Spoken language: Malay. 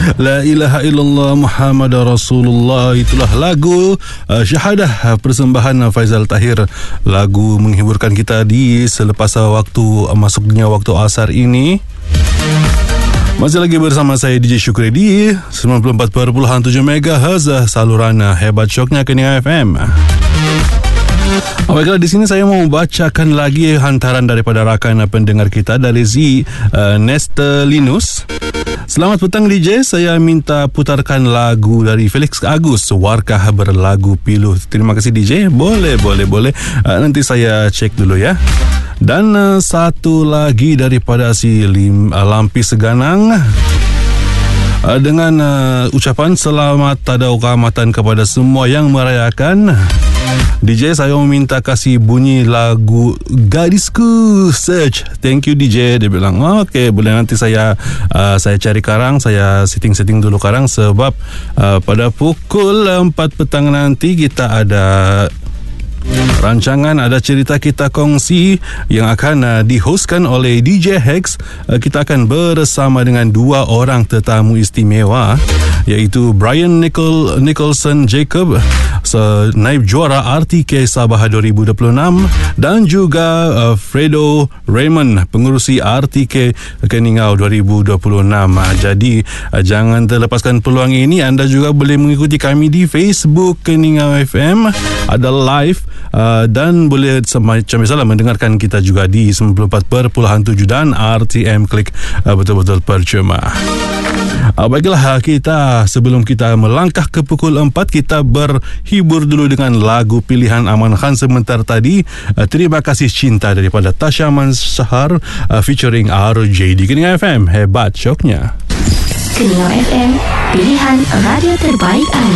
La ilaha illallah Muhammad Rasulullah. Itulah lagu Syahadah persembahan Faizal Tahir. Lagu menghiburkan kita di selepas waktu masuknya waktu asar ini. Masih lagi bersama saya DJ Syukri di 94.7 MHz saluran hebat syoknya Keningan FM. Baiklah, di sini saya mau bacakan lagi hantaran daripada rakan pendengar kita dari Nestelinus. Selamat petang DJ, saya minta putarkan lagu dari Felix Agus, Warkah Berlagu Pilu. Terima kasih DJ. Boleh. Nanti saya cek dulu ya. Dan satu lagi daripada si Lampi Seganang dengan ucapan selamat tada ukamatan kepada semua yang merayakan. DJ, saya meminta kasih bunyi lagu Gadisku Search. Thank you DJ. Dia bilang okey, boleh, nanti saya cari karang, saya setting dulu karang sebab pada pukul 4 petang nanti kita ada rancangan, ada cerita kita kongsi yang akan dihostkan oleh DJ Hex. Kita akan bersama dengan dua orang tetamu istimewa, iaitu Brian Nicholson Jacob, naib juara RTK Sabah 2026, dan juga Fredo Raymond, pengurusi RTK Keningau 2026. Jadi jangan terlepaskan peluang ini. Anda juga boleh mengikuti kami di Facebook Keningau FM, ada live, dan boleh macam biasalah mendengarkan kita juga di 94.7 dan RTM Klik, betul-betul percuma. Baiklah, sebelum kita melangkah ke pukul 4, kita berhibur dulu dengan lagu pilihan Aman Khan sebentar tadi, Terima Kasih Cinta daripada Tasha Mansyahar featuring RJ di Keningan FM. Hebat syoknya. Keningan FM, pilihan radio terbaik anda.